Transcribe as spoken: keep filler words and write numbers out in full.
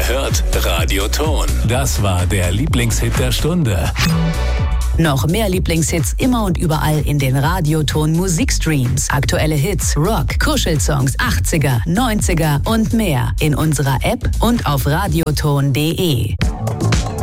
hört Radioton. Das war der Lieblingshit der Stunde. Noch mehr Lieblingshits immer und überall in den Radioton Musikstreams. Aktuelle Hits, Rock, Kuschelsongs, achtziger, neunziger und mehr in unserer App und auf radioton punkt de.